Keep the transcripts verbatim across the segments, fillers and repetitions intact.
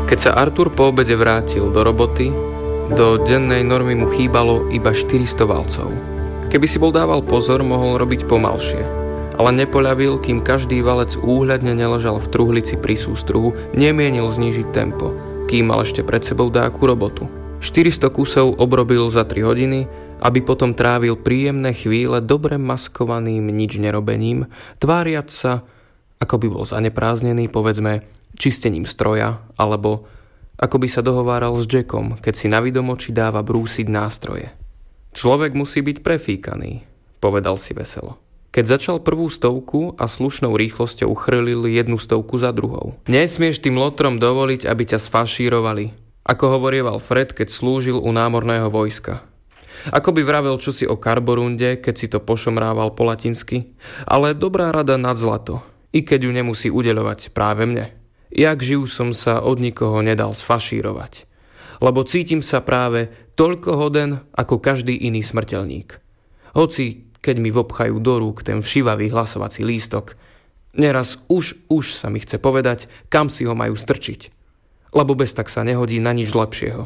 Keď sa Artur po obede vrátil do roboty, do dennej normy mu chýbalo iba štyristo valcov. Keby si bol dával pozor, mohol robiť pomalšie, ale nepoľavil, kým každý valec úhľadne neležal v truhlici pri sústruhu, nemienil znížiť tempo, kým mal ešte pred sebou dáku robotu. štyristo kusov obrobil za tri hodiny, aby potom trávil príjemné chvíle dobre maskovaným nič nerobením, tváriac sa, ako by bol zanepráznený, povedzme, čistením stroja, alebo ako by sa dohováral s Jackom, keď si na vidomoči dáva brúsiť nástroje. Človek musí byť prefíkaný, povedal si veselo. Keď začal prvú stovku a slušnou rýchlosťou chrlil jednu stovku za druhou. Nesmieš tým lotrom dovoliť, aby ťa sfašírovali, ako hovorieval Fred, keď slúžil u námorného vojska. Ako by vravel čosi o karborunde, keď si to pošomrával po latinsky, ale dobrá rada nad zlato, i keď ju nemusí udeľovať práve mne. Jak živ som sa od nikoho nedal sfašírovať, lebo cítim sa práve toľko hoden ako každý iný smrteľník. Hoci, keď mi vopchajú do rúk ten všivavý hlasovací lístok, neraz už, už sa mi chce povedať, kam si ho majú strčiť, lebo bez tak sa nehodí na nič lepšieho.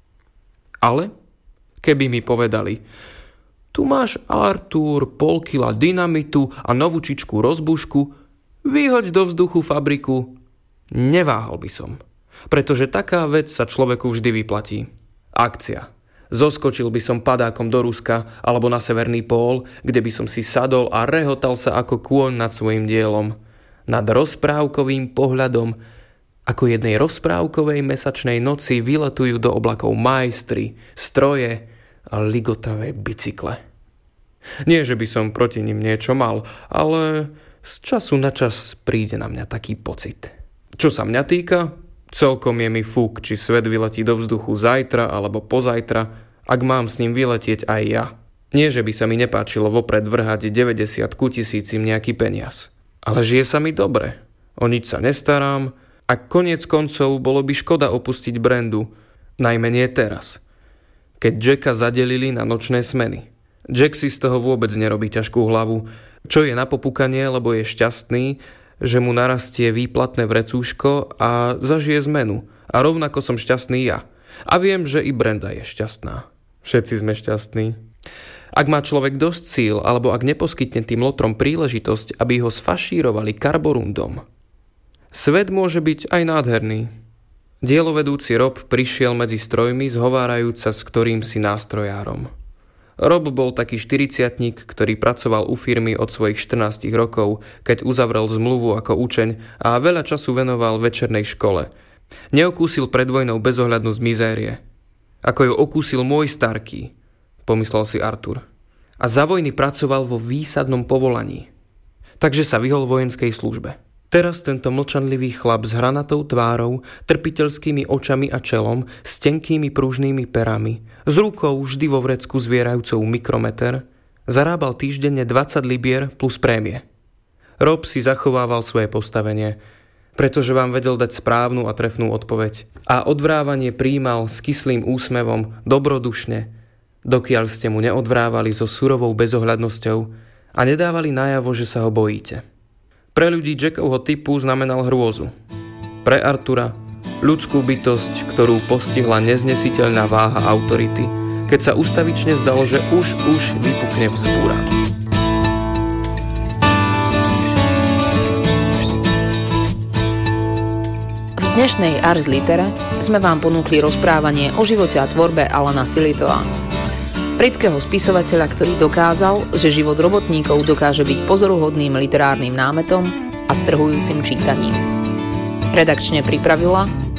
Ale keby mi povedali, tu máš, Artur, pol kila dynamitu a novúčičku rozbušku, vyhoď do vzduchu fabriku, neváhal by som, pretože taká vec sa človeku vždy vyplatí. Akcia. Zoskočil by som padákom do Ruska alebo na Severný pól, kde by som si sadol a rehotal sa ako kôň nad svojim dielom. Nad rozprávkovým pohľadom, ako jednej rozprávkovej mesačnej noci vyletujú do oblakov majstri, stroje a ligotavé bicykle. Nie, že by som proti nim niečo mal, ale z času na čas príde na mňa taký pocit. Čo sa mňa týka, celkom je mi fúk, či svet vyletí do vzduchu zajtra alebo pozajtra, ak mám s ním vyletieť aj ja. Nie, že by sa mi nepáčilo vopred vrhať deväťdesiat ku tisícim nejaký peniaz. Ale žije sa mi dobre. O nič sa nestarám a koniec koncov bolo by škoda opustiť Brandu, najmä nie teraz, keď Jacka zadelili na nočné smeny. Jack si z toho vôbec nerobí ťažkú hlavu, čo je na popukanie, lebo je šťastný, že mu narastie výplatné vrecúško a zažije zmenu. A rovnako som šťastný ja. A viem, že i Brenda je šťastná. Všetci sme šťastní. Ak má človek dosť síl, alebo ak neposkytne tým lotrom príležitosť, aby ho sfašírovali karborundom, svet môže byť aj nádherný. Dielovedúci Rob prišiel medzi strojmi, zhovárajúc sa s ktorým si nástrojárom. Rob bol taký štyridsiatnik, ktorý pracoval u firmy od svojich štrnástich rokov, keď uzavrel zmluvu ako učeň a veľa času venoval večernej škole. Neokúsil pred vojnou bezohľadnosť mizérie. Ako ju okúsil môj starký, pomyslel si Artur. A za vojny pracoval vo výsadnom povolaní. Takže sa vyhol vojenskej službe. Teraz tento mlčanlivý chlap s hranatou tvárou, trpiteľskými očami a čelom, s tenkými pružnými perami, s rukou vždy vo vrecku zvierajúcou mikrometer, zarábal týždenne dvadsať libier plus prémie. Rob si zachovával svoje postavenie, pretože vám vedel dať správnu a trefnú odpoveď. A odvrávanie prijímal s kyslým úsmevom, dobrodušne, dokiaľ ste mu neodvrávali so surovou bezohľadnosťou a nedávali najavo, že sa ho bojíte. Pre ľudí Jackovho typu znamenal hrôzu. Pre Artura ľudskú bytosť, ktorú postihla neznesiteľná váha autority, keď sa ustavične zdalo, že už, už vypukne vzbúra. V dnešnej Ars Litere sme vám ponúkli rozprávanie o živote a tvorbe Alana Sillitoa, britského spisovateľa, ktorý dokázal, že život robotníkov dokáže byť pozoruhodným literárnym námetom a strhujúcim čítaním. Redakčne pripravila